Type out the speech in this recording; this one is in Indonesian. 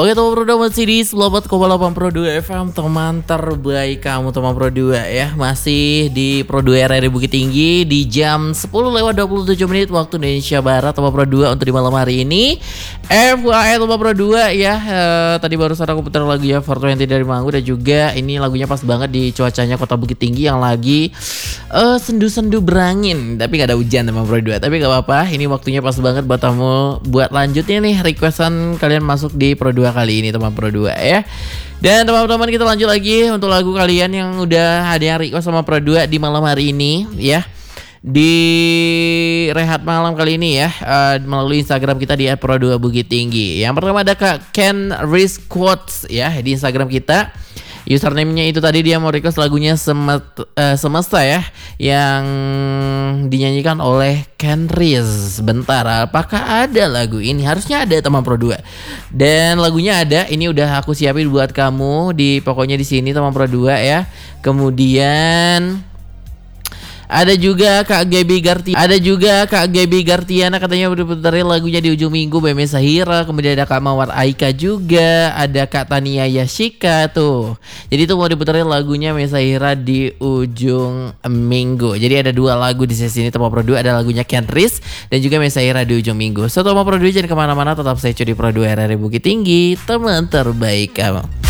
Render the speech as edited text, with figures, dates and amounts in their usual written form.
Oke teman Pro 2 masih di 98,8 Pro 2 FM, teman terbaik kamu teman Pro 2 ya. Masih di Pro 2 RRI Bukit Tinggi di jam 10:27 waktu Indonesia Barat teman Pro 2 untuk di malam hari ini. FYI teman Pro 2 ya, tadi barusan aku putar lagunya 420 dari Manggu, dan juga ini lagunya pas banget di cuacanya kota Bukit Tinggi yang lagi sendu-sendu berangin, tapi gak ada hujan teman Pro 2. Tapi gak apa-apa, ini waktunya pas banget buat kamu buat lanjutnya nih requestan kalian masuk di Pro 2 kali ini teman Pro 2 ya. Dan teman-teman kita lanjut lagi untuk lagu kalian yang udah ada yang request sama Pro 2 di malam hari ini ya. Di rehat malam kali ini ya, melalui Instagram kita di @pro2bukit tinggi. Yang pertama ada Kak Ken Riz Quotes ya di Instagram kita. Username-nya itu tadi dia mau request lagunya Semesta ya, yang dinyanyikan oleh Ken Riz. Bentar, apakah ada lagu ini? Harusnya ada teman Pro 2. Dan lagunya ada, ini udah aku siapin buat kamu di pokoknya di sini teman Pro 2 ya. Kemudian ada juga Kak Gaby Gartiana katanya udah puterin lagunya di ujung minggu Beme Sahira. Kemudian ada Kak Mawar Aika juga, ada Kak Tania Yashika tuh. Jadi tuh mau diputerin lagunya Beme Sahira di ujung minggu. Jadi ada dua lagu di sesi ini teman Pro 2, ada lagunya Ken Riz dan juga Beme Sahira di ujung minggu. So teman Pro 2 jangan kemana-mana, tetap stay tune di Pro 2 RRI Bukit Tinggi, teman terbaik kamu.